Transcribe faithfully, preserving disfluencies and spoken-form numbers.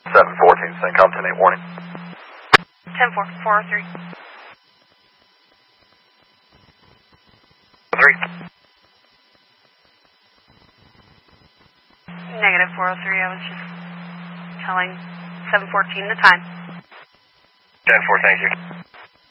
seven fourteen, CENTCOM ten eight warning. ten four, four oh three. three. Negative four oh three, I was just telling seven fourteen the time. ten four, thank you.